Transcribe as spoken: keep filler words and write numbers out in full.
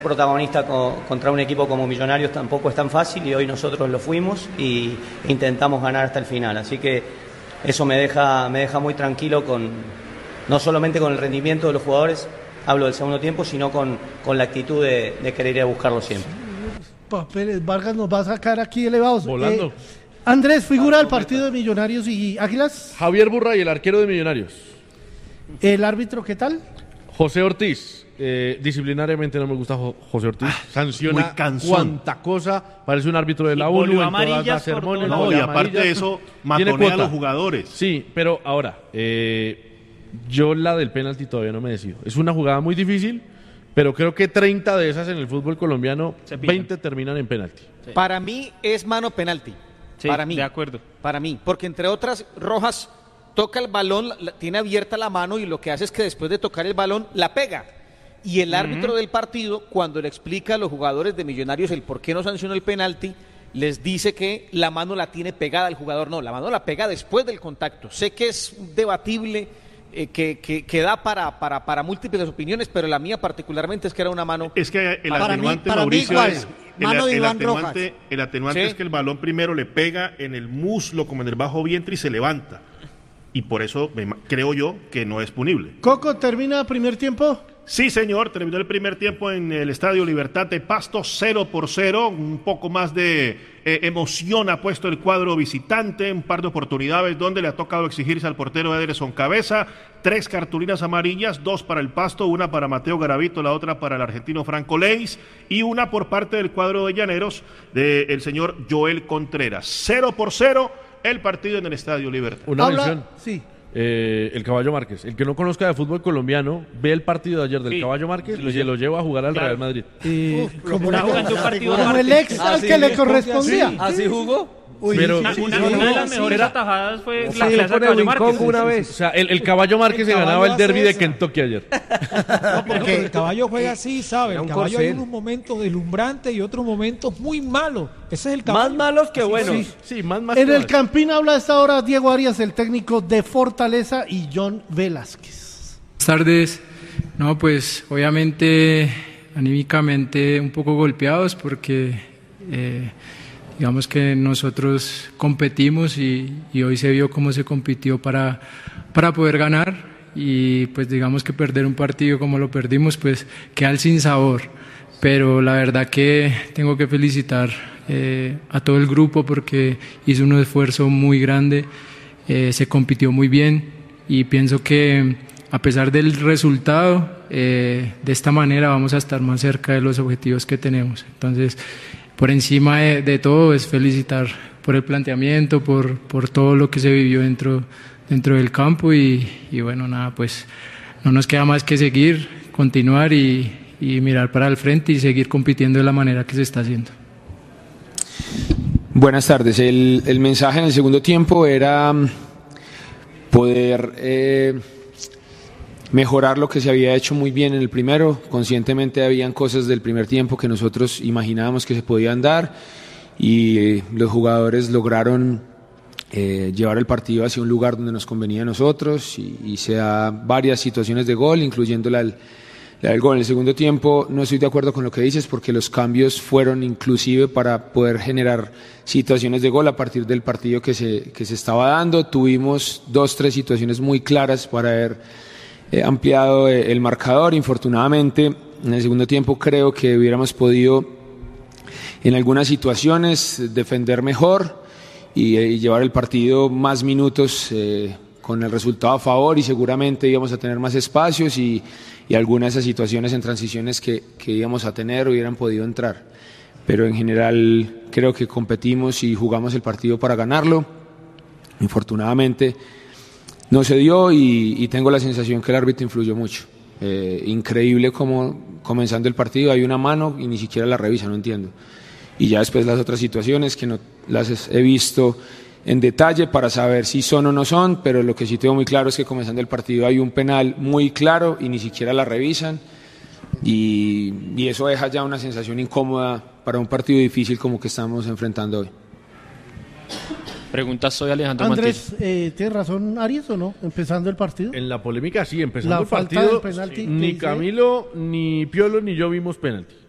Protagonista co- contra un equipo como Millonarios tampoco es tan fácil y hoy nosotros lo fuimos y intentamos ganar hasta el final, así que eso me deja, me deja muy tranquilo con, no solamente con el rendimiento de los jugadores, hablo del segundo tiempo, sino con, con la actitud de, de querer ir a buscarlo siempre. Papeles, Vargas nos va a sacar aquí elevados. Volando. Eh, Andrés, figura del partido de Millonarios y Águilas. Javier Burray, el arquero de Millonarios. ¿El árbitro qué tal? José Ortiz. Eh, disciplinariamente no me gusta Jo- José Ortiz. Sanciona muy cansón. cuánta cosa. Parece un árbitro de la U N U en todas las sermones. No, volea y aparte amarilla. de eso, Tiene matonea a cuota. los jugadores. Sí, pero ahora, eh, yo la del penalti todavía no me decido. Es una jugada muy difícil, pero creo que treinta de esas en el fútbol colombiano, veinte terminan en penalti. Sí. Para mí es mano penalti. Sí, para mí. de acuerdo. Para mí. Porque entre otras, Rojas toca el balón, la- tiene abierta la mano y lo que hace es que después de tocar el balón, la pega. Y el árbitro del partido, cuando le explica a los jugadores de Millonarios el por qué no sancionó el penalti, les dice que la mano la tiene pegada al jugador. No, la mano la pega después del contacto. Sé que es debatible, eh, que, que, que da para, para, para múltiples opiniones, pero la mía particularmente es que era una mano. Es que el Para mí- atenuante, para mí Mauricio, igual. es, el, Mano de el Iván atenuante, el atenuante Sí. es que el balón primero le pega en el muslo, como en el bajo vientre, y se levanta. Y por eso me ima- creo yo que no es punible. Coco, ¿termina primer tiempo? Sí, señor, terminó el primer tiempo en el Estadio Libertad de Pasto, cero por cero, un poco más de eh, emoción ha puesto el cuadro visitante, un par de oportunidades donde le ha tocado exigirse al portero Ederson Cabeza, tres cartulinas amarillas, dos para el Pasto, una para Mateo Garavito, la otra para el argentino Franco Leis, y una por parte del cuadro de Llaneros del señor Joel Contreras. Cero por cero el partido en el Estadio Libertad. Una Habla- mención. Sí. Eh, el Caballo Márquez. El que no conozca de fútbol colombiano, ve el partido de ayer del Sí. Caballo Márquez y se lo lleva a jugar al Claro. Real Madrid. Eh, como Está jugando un partido como el martes. ex al que le correspondía. ¿Así jugó? Uy, Pero- Una, sí, una- sí, una sí, de las sí. mejores Era- atajadas fue Sí, la clase de con el Caballo Márquez. Wincongo una vez. O sea, el, el Caballo Márquez se caballo ganaba el hace derby de esa. Kentucky ayer. No, porque el caballo juega así, ¿sabe? Era El un caballo hay corcel. unos momentos deslumbrantes y otros momentos muy malos. Ese es el caballo. Más malos que buenos. Sí. Sí, más más En que el más. Campín habla a esta hora Diego Arias, el técnico de Fortaleza, y John Velázquez. Buenas tardes. No, pues obviamente anímicamente un poco golpeados porque eh, digamos que nosotros competimos y, y hoy se vio cómo se compitió para, para poder ganar y pues digamos que perder un partido como lo perdimos pues queda el sinsabor. Pero la verdad que tengo que felicitar eh, a todo el grupo porque hizo un esfuerzo muy grande, eh, se compitió muy bien y pienso que a pesar del resultado, eh, de esta manera vamos a estar más cerca de los objetivos que tenemos. Entonces, por encima de, de todo es felicitar por el planteamiento, por, por todo lo que se vivió dentro, dentro del campo y, y bueno, nada, pues no nos queda más que seguir, continuar y, y mirar para el frente y seguir compitiendo de la manera que se está haciendo. Buenas tardes. El, el mensaje en el segundo tiempo era mm, poder eh, mejorar lo que se había hecho muy bien en el primero. Conscientemente habían cosas del primer tiempo que nosotros imaginábamos que se podían dar y eh, los jugadores lograron eh, llevar el partido hacia un lugar donde nos convenía a nosotros y, y se da varias situaciones de gol, incluyendo la del La del gol en el segundo tiempo. No estoy de acuerdo con lo que dices porque los cambios fueron inclusive para poder generar situaciones de gol a partir del partido que se, que se estaba dando. Tuvimos dos, tres situaciones muy claras para haber eh, ampliado eh, el marcador. Infortunadamente, en el segundo tiempo creo que hubiéramos podido en algunas situaciones defender mejor y, eh, y llevar el partido más minutos eh, con el resultado a favor y seguramente íbamos a tener más espacios y y algunas de esas situaciones en transiciones que, que íbamos a tener hubieran podido entrar. Pero en general creo que competimos y jugamos el partido para ganarlo. Infortunadamente no se dio y, y tengo la sensación que el árbitro influyó mucho. Eh, increíble como comenzando el partido hay una mano y ni siquiera la revisa, no entiendo. Y ya después las otras situaciones que no las he visto en detalle para saber si son o no son, pero lo que sí tengo muy claro es que comenzando el partido hay un penal muy claro y ni siquiera la revisan y, y eso deja ya una sensación incómoda para un partido difícil como que estamos enfrentando hoy. Pregunta, soy Alejandro Andrés, eh, ¿tiene razón Arias o no? Empezando el partido. En la polémica sí, empezando La el falta partido, del penalti, ni ¿qué dice? Camilo, ni Piolo, ni yo vimos penalti.